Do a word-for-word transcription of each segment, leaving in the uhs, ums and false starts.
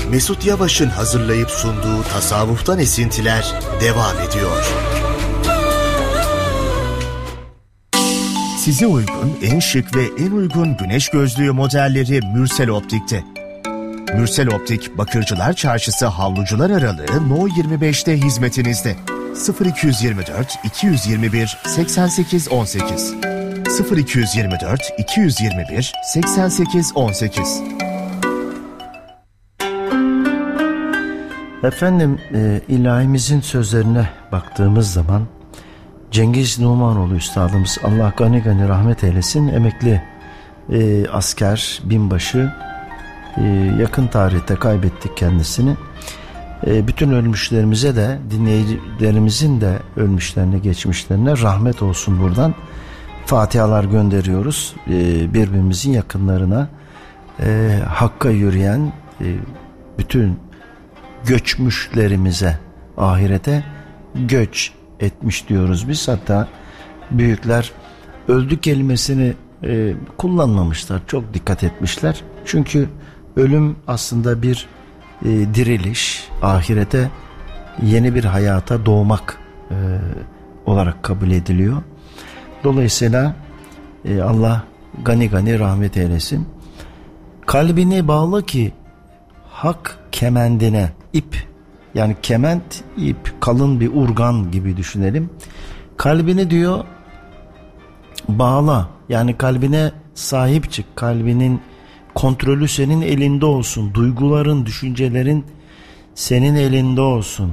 Mesut Yavaş'ın hazırlayıp sunduğu Tasavvuftan Esintiler devam ediyor. Size uygun en şık ve en uygun güneş gözlüğü modelleri Mürsel Optik'te. Mürsel Optik, Bakırcılar Çarşısı Havlucular Aralığı No yirmi beşte hizmetinizde. sıfır iki yirmi dört iki yüz yirmi bir seksen sekiz on sekiz sıfır iki yirmi dört iki yüz yirmi bir seksen sekiz on sekiz. Efendim e, ilahimizin sözlerine baktığımız zaman Cengiz Numanoğlu Üstadımız, Allah gani gani rahmet eylesin, emekli e, asker, binbaşı, e, yakın tarihte kaybettik kendisini. E, bütün ölmüşlerimize de, dinleyicilerimizin de ölmüşlerine, geçmişlerine rahmet olsun buradan. Fatihalar gönderiyoruz e, birbirimizin yakınlarına, e, Hakk'a yürüyen e, bütün göçmüşlerimize, ahirete göç etmiş diyoruz biz. Hatta büyükler öldü kelimesini e, kullanmamışlar, çok dikkat etmişler. Çünkü ölüm aslında bir e, diriliş, ahirete yeni bir hayata doğmak e, olarak kabul ediliyor. Dolayısıyla e, Allah gani gani rahmet eylesin. Kalbini bağla ki hak kemendine, ip, yani kement, ip, kalın bir urgan gibi düşünelim. Kalbini diyor bağla, yani kalbine sahip çık, kalbinin kontrolü senin elinde olsun, duyguların, düşüncelerin senin elinde olsun.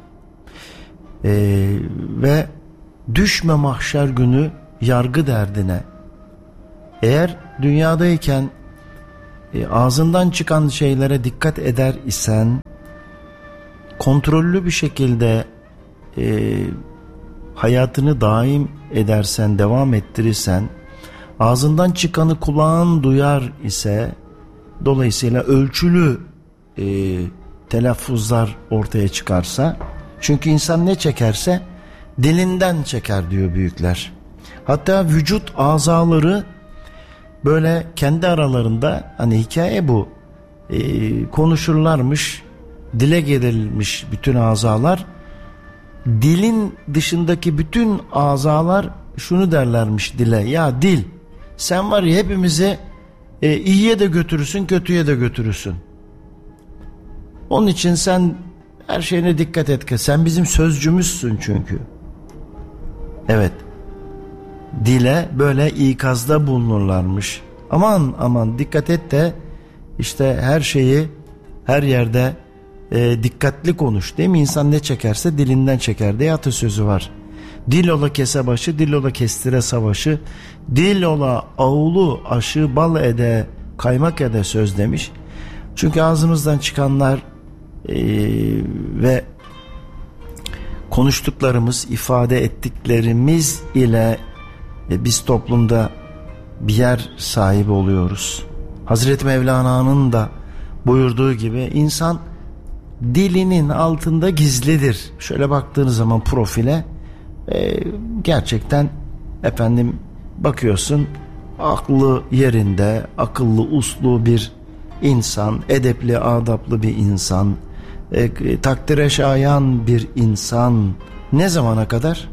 Ee, ve düşme mahşer günü yargı derdine. Eğer dünyadayken e, ağzından çıkan şeylere dikkat eder isen, kontrollü bir şekilde e, hayatını daim edersen, devam ettirirsen, ağzından çıkanı kulağın duyar ise, dolayısıyla ölçülü e, telaffuzlar ortaya çıkarsa, çünkü insan ne çekerse dilinden çeker diyor büyükler. Hatta vücut azaları böyle kendi aralarında, hani hikaye bu, e, konuşurlarmış, dile getirilmiş bütün azalar, dilin dışındaki bütün azalar şunu derlermiş dile: ya dil, sen var ya hepimizi e, iyiye de götürürsün, kötüye de götürürsün. Onun için sen her şeyine dikkat et ki sen bizim sözcümüzsün çünkü. Evet, dile böyle ikazda bulunurlarmış. Aman aman dikkat et de işte her şeyi her yerde e, dikkatli konuş, değil mi? İnsan ne çekerse dilinden çeker diye atasözü var. Dil ola kese başı, dil ola kestire savaşı, dil ola ağulu aşı, bal ede kaymak ede söz demiş. Çünkü ağzımızdan çıkanlar e, ve konuştuklarımız, ifade ettiklerimiz ile e, biz toplumda bir yer sahibi oluyoruz. Hazreti Mevlana'nın da buyurduğu gibi insan dilinin altında gizlidir. Şöyle baktığınız zaman profile e, gerçekten efendim bakıyorsun, aklı yerinde, akıllı, uslu bir insan, edepli, adaplı bir insan, e, takdire şayan bir insan. Ne zamana kadar?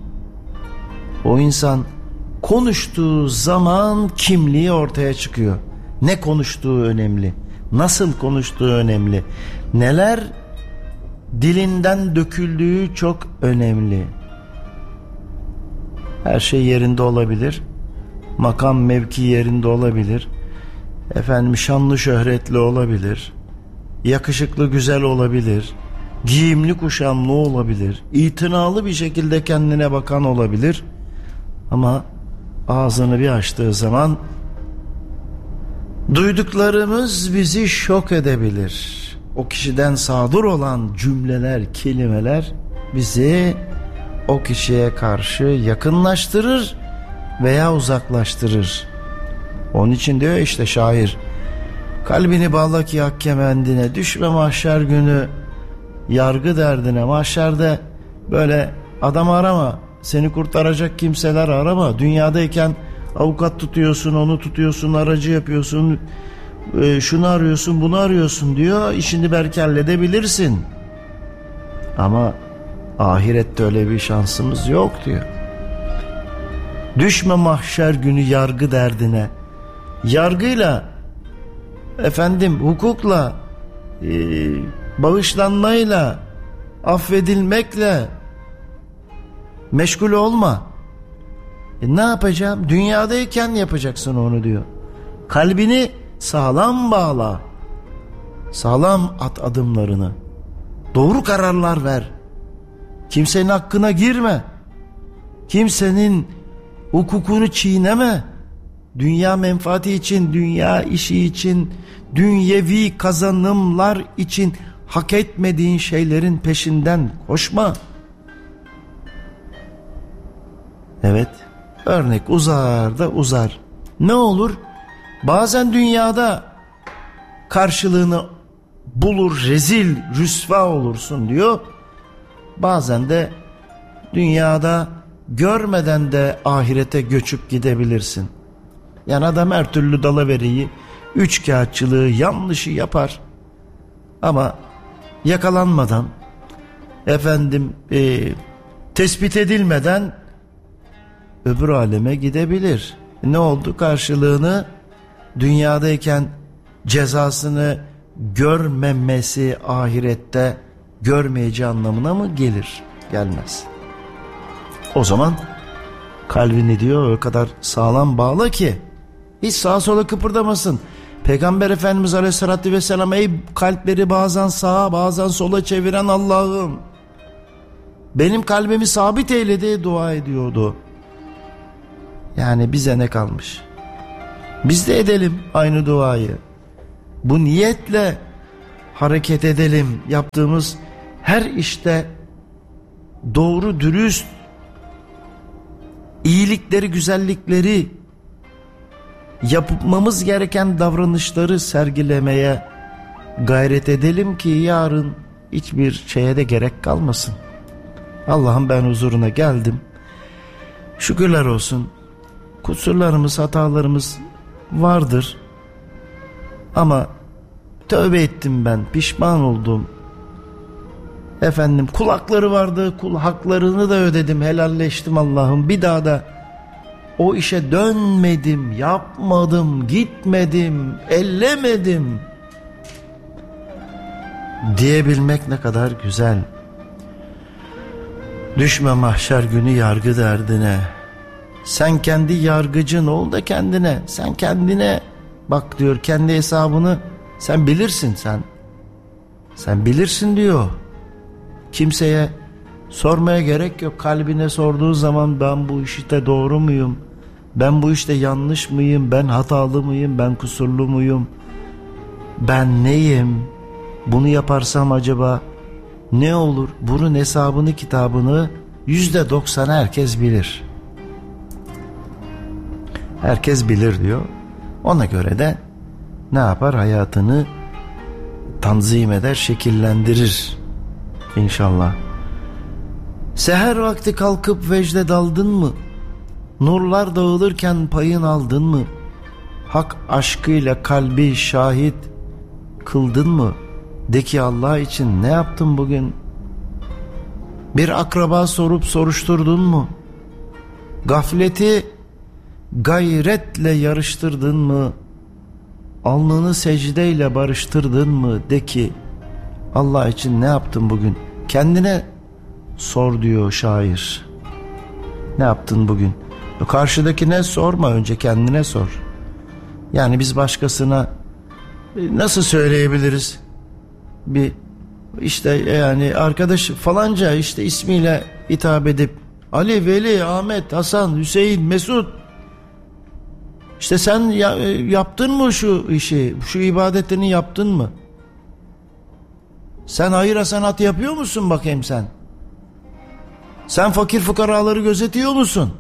O insan konuştuğu zaman kimliği ortaya çıkıyor. Ne konuştuğu önemli, nasıl konuştuğu önemli, neler dilinden döküldüğü çok önemli. Her şey yerinde olabilir, makam mevki yerinde olabilir, efendim şanlı şöhretli olabilir, yakışıklı güzel olabilir, giyimli kuşamlı olabilir, itinalı bir şekilde kendine bakan olabilir, ama ağzını bir açtığı zaman duyduklarımız bizi şok edebilir. O kişiden sadır olan cümleler, kelimeler bizi o kişiye karşı yakınlaştırır veya uzaklaştırır. Onun için diyor işte şair, kalbini bağla ki hak kemendine, düşme mahşer günü yargı derdine. Mahşerde böyle adam arama, seni kurtaracak kimseler arama. Dünyadayken avukat tutuyorsun, onu tutuyorsun, aracı yapıyorsun, e, şunu arıyorsun, bunu arıyorsun diyor. İşini belki halledebilirsin. Ama ahirette öyle bir şansımız yok diyor. Düşme mahşer günü yargı derdine. Yargıyla, efendim hukukla, e, bağışlanmayla, affedilmekle meşgul olma. E ne yapacağım? Dünyadayken yapacaksın onu diyor. Kalbini sağlam bağla. Sağlam at adımlarını. Doğru kararlar ver. Kimsenin hakkına girme. Kimsenin hukukunu çiğneme. Dünya menfaati için, dünya işi için, dünyevi kazanımlar için hak etmediğin şeylerin peşinden koşma. Evet, örnek uzar da uzar. Ne olur? Bazen dünyada karşılığını bulur, rezil, rüsva olursun diyor. Bazen de dünyada görmeden de ahirete göçüp gidebilirsin. Yani adam her türlü dalaveriyi, üçkağıtçılığı, yanlışı yapar. Ama yakalanmadan, efendim e, tespit edilmeden öbür aleme gidebilir. Ne oldu? Karşılığını dünyadayken cezasını görmemesi ahirette görmeyeceği anlamına mı gelir? Gelmez. O zaman kalbini diyor o kadar sağlam bağla ki hiç sağa sola kıpırdamasın. Peygamber Efendimiz Aleyhisselatü Vesselam ey kalpleri bazen sağa bazen sola çeviren Allah'ım benim kalbimi sabit eyle diye dua ediyordu. Yani bize ne kalmış? Biz de edelim aynı duayı. Bu niyetle hareket edelim. Yaptığımız her işte doğru, dürüst, iyilikleri, güzellikleri, yapmamız gereken davranışları sergilemeye gayret edelim ki yarın hiçbir şeye de gerek kalmasın. Allah'ım ben huzuruna geldim. Şükürler olsun. Kusurlarımız, hatalarımız vardır. Ama tövbe ettim ben, pişman oldum. Efendim kul hakları vardı, kul haklarını da ödedim, helalleştim Allah'ım. Bir daha da o işe dönmedim, yapmadım, gitmedim, ellemedim diyebilmek ne kadar güzel. Düşme mahşer günü yargı derdine. Sen kendi yargıcın ol da kendine. Sen kendine bak diyor, kendi hesabını sen bilirsin sen. Sen bilirsin diyor. Kimseye sormaya gerek yok. Kalbine sorduğu zaman ben bu işte doğru muyum? Ben bu işte yanlış mıyım? Ben hatalı mıyım? Ben kusurlu muyum? Ben neyim? Bunu yaparsam acaba ne olur? Bunun hesabını, kitabını yüzde doksan herkes bilir. Herkes bilir diyor. Ona göre de ne yapar? Hayatını tanzim eder, şekillendirir İnşallah. Seher vakti kalkıp vecde daldın mı? Nurlar dağılırken payın aldın mı? Hak aşkıyla kalbi şahit kıldın mı? De ki Allah için ne yaptın bugün? Bir akraba sorup soruşturdun mu? Gafleti gayretle yarıştırdın mı? Alnını secdeyle barıştırdın mı? De ki Allah için ne yaptın bugün? Kendine sor diyor şair. Ne yaptın bugün? Karşıdakine sorma, önce kendine sor. Yani biz başkasına nasıl söyleyebiliriz? Bir işte yani arkadaş falanca işte ismiyle hitap edip Ali, Veli, Ahmet, Hasan, Hüseyin, Mesut, İşte sen ya, yaptın mı şu işi, şu ibadetini yaptın mı? Sen hayır hasenat yapıyor musun bakayım sen? Sen fakir fukaraları gözetiyor musun?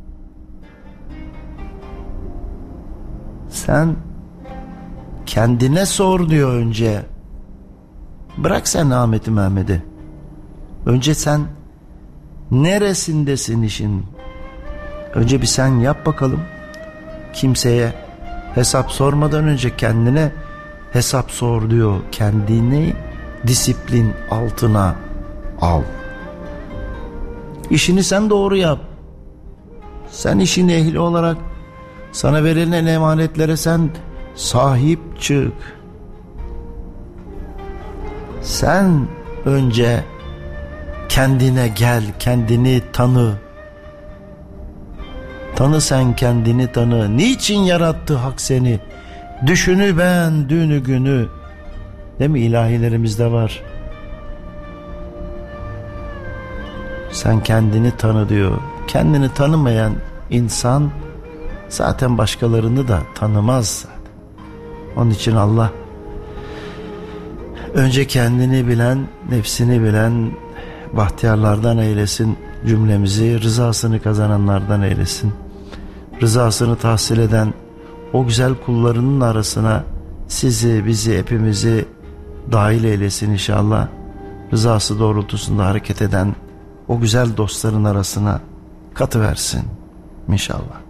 Sen kendine sor diyor önce. Bırak sen Ahmet'i Mehmet'i. Önce sen neresindesin işin? Önce bir sen yap bakalım. Kimseye hesap sormadan önce kendine hesap sor diyor. Kendini disiplin altına al. İşini sen doğru yap. Sen işin ehli olarak sana verilen emanetlere sen sahip çık. Sen önce kendine gel, kendini tanı. Tanı sen kendini tanı. Niçin yarattı hak seni? Düşünü ben dünü günü. Değil mi? İlahilerimizde var. Sen kendini tanı diyor. Kendini tanımayan insan zaten başkalarını da tanımaz. Onun için Allah önce kendini bilen, nefsini bilen bahtiyarlardan eylesin, cümlemizi rızasını kazananlardan eylesin. Rızasını tahsil eden o güzel kullarının arasına sizi, bizi, hepimizi dahil eylesin inşallah. Rızası doğrultusunda hareket eden o güzel dostların arasına katıversin inşallah.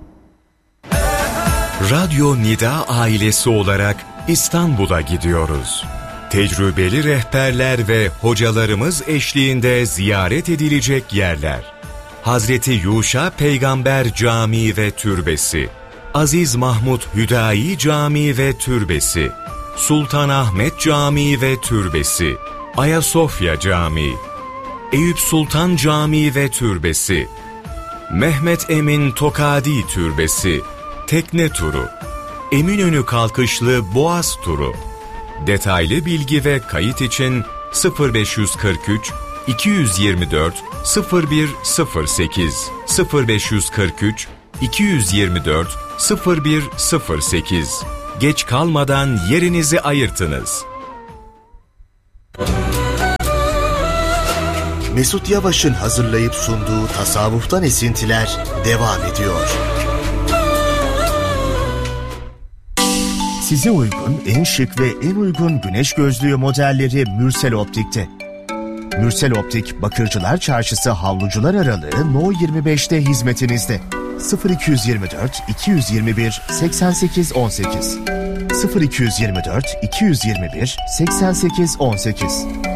Radyo Nida ailesi olarak İstanbul'a gidiyoruz. Tecrübeli rehberler ve hocalarımız eşliğinde ziyaret edilecek yerler. Hazreti Yuşa Peygamber Camii ve Türbesi, Aziz Mahmud Hüdayi Camii ve Türbesi, Sultanahmet Camii ve Türbesi, Ayasofya Camii, Eyüp Sultan Camii ve Türbesi, Mehmet Emin Tokadi Türbesi, Tekne Turu, Eminönü Kalkışlı Boğaz Turu. Detaylı bilgi ve kayıt için sıfır beş kırk üç iki yüz yirmi dört sıfır bir sıfır sekiz sıfır beş kırk üç iki yüz yirmi dört sıfır bir sıfır sekiz. Geç kalmadan yerinizi ayırtınız. Mesut Yavaş'ın hazırlayıp sunduğu Tasavvuftan Esintiler devam ediyor. Size uygun en şık ve en uygun güneş gözlüğü modelleri Mürsel Optik'te. Mürsel Optik, Bakırcılar Çarşısı Havlucular Aralığı No yirmi beşte hizmetinizde. sıfır iki yirmi dört iki yüz yirmi bir seksen sekiz on sekiz sıfır iki yirmi dört iki yüz yirmi bir seksen sekiz on sekiz